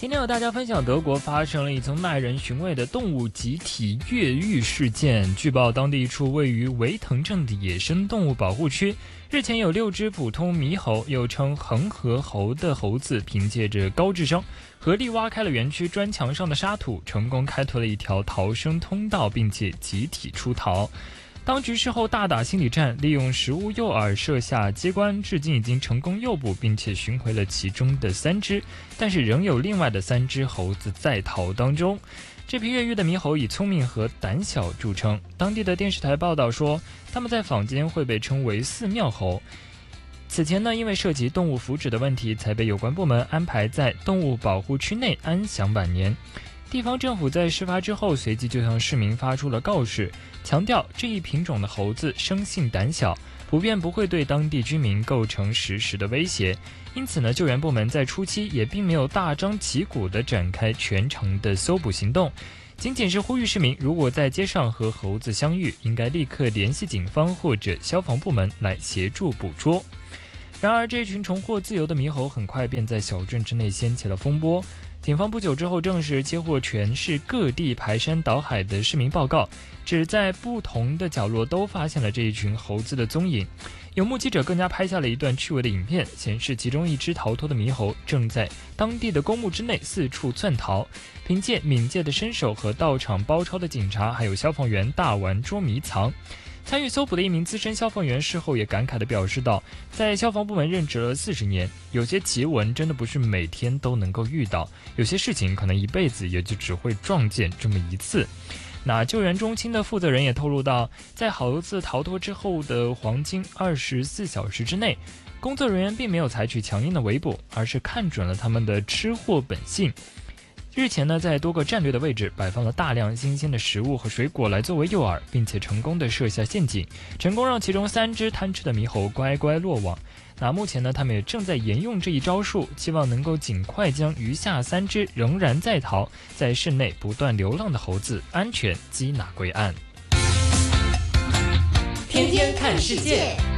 今天和大家分享，德国发生了一宗耐人寻味的动物集体越狱事件。据报，当地一处位于维滕镇的野生动物保护区，日前有6只普通猕猴，又称恒河猴的猴子，凭借着高智商，合力挖开了园区砖墙上的沙土，成功开拓了一条逃生通道，并且集体出逃。当局事后大打心理战，利用食物诱饵设下机关，至今已经成功诱捕并且寻回了其中的3只，但是仍有另外的3只猴子在逃当中。这批越狱的猕猴以聪明和胆小著称，当地的电视台报道说，他们在坊间会被称为寺庙猴。此前呢，因为涉及动物福祉的问题，才被有关部门安排在动物保护区内安享晚年。地方政府在事发之后，随即就向市民发出了告示，强调这一品种的猴子生性胆小，普遍不会对当地居民构成实时的威胁。因此呢，救援部门在初期也并没有大张旗鼓地展开全程的搜捕行动，仅仅是呼吁市民，如果在街上和猴子相遇，应该立刻联系警方或者消防部门来协助捕捉。然而，这群重获自由的猕猴很快便在小镇之内掀起了风波。警方不久之后证实，接获全市各地排山倒海的市民报告，指在不同的角落都发现了这一群猴子的踪影。有目击者更加拍下了一段趣味的影片，显示其中一只逃脱的猕猴正在当地的公墓之内四处窜逃。凭借敏捷的身手和到场包抄的警察还有消防员大玩捉迷藏。参与搜捕的一名资深消防员事后也感慨地表示道，在消防部门任职了40年，有些奇闻真的不是每天都能够遇到，有些事情可能一辈子也就只会撞见这么一次。那救援中心的负责人也透露到，在猴子逃脱之后的黄金24小时之内，工作人员并没有采取强硬的围捕，而是看准了他们的吃货本性。日前呢，在多个战略的位置摆放了大量新鲜的食物和水果来作为诱饵，并且成功的设下陷阱，成功让其中3只贪吃的猕猴乖乖落网。那目前呢，他们也正在沿用这一招数，期望能够尽快将余下3只仍然在逃，在室内不断流浪的猴子安全缉拿归案。 天天看世界。